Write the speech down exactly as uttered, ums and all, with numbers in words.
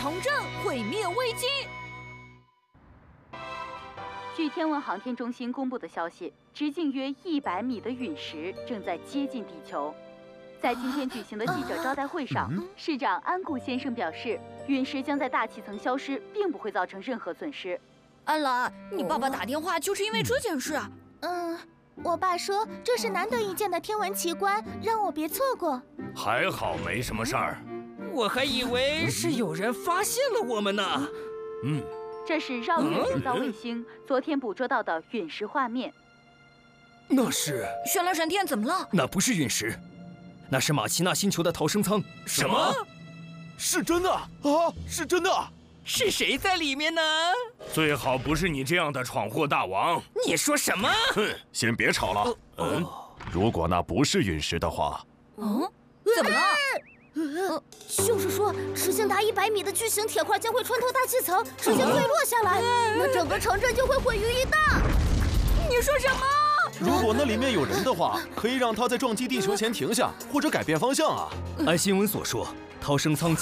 重振，毁灭危机。 据天文航天中心公布的消息，直径约一百米的陨石正在接近地球。在今天举行的记者招待会上，市长安顾先生表示，陨石将在大气层消失，并不会造成任何损失。 安兰，你爸爸打电话就是因为这件事啊？ 嗯，我爸说这是难得一见的天文奇观，让我别错过。 还好没什么事儿。 我还以为是有人发现了我们呢。 嗯， 这是绕月人造卫星昨天捕捉到的陨石画面。 那是绚烂闪电怎么了？ 那不是陨石，那是马奇纳星球的逃生舱。 什么？ 是真的啊！是真的！ 是谁在里面呢？ 最好不是你这样的闯祸大王。 你说什么？ 哼，先别吵了。嗯，如果那不是陨石的话， 嗯，怎么了？ 呃，就是说，直径达一百米的巨型铁块将会穿透大气层，直接坠落下来，那整个城镇就会毁于一旦。 你说什么？ 如果那里面有人的话，可以让他在撞击地球前停下，或者改变方向啊。 按新闻所说，逃生舱